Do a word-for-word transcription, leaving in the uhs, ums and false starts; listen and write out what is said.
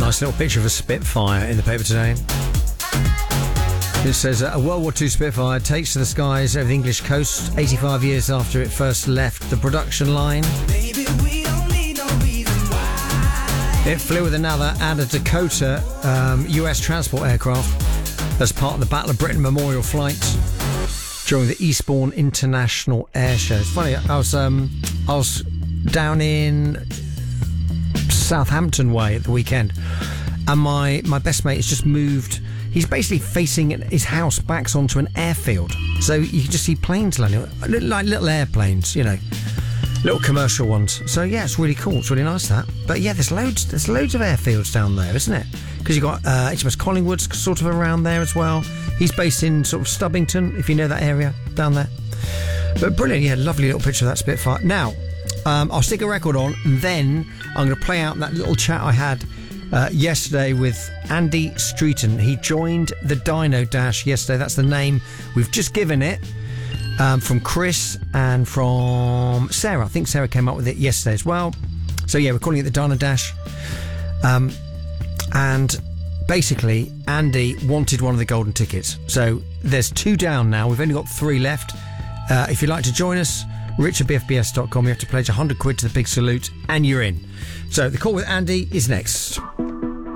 Nice little picture of a Spitfire in the paper today. It says uh, a World War Two Spitfire takes to the skies over the English coast eighty-five years after it first left the production line. Baby, we don't need no reason why. It flew with another and a Dakota um, U S transport aircraft as part of the Battle of Britain memorial flight during the Eastbourne International Air Show. It's funny, I was um, I was down in Southampton way at the weekend, and my, my best mate has just moved. He's basically facing his house backs onto an airfield, so you can just see planes landing, like little airplanes, you know, little commercial ones. So yeah, it's really cool. It's really nice, that. But yeah, there's loads, there's loads of airfields down there, isn't it? Because you've got uh, H M S Collingwood's sort of around there as well. He's based in sort of Stubbington, if you know that area down there. But brilliant, yeah, lovely little picture of that Spitfire. Now, um, I'll stick a record on, and then I'm going to play out that little chat I had uh, yesterday with Andy Streeton. He joined the Dino Dash yesterday. That's the name we've just given it, um, from Chris and from Sarah. I think Sarah came up with it yesterday as well. So yeah, we're calling it the Dino Dash. Um, and basically, Andy wanted one of the golden tickets. So there's two down now. We've only got three left. Uh, if you'd like to join us, rich at b f b s dot com. You have to pledge one hundred quid to the Big Salute, and you're in. So the call with Andy is next.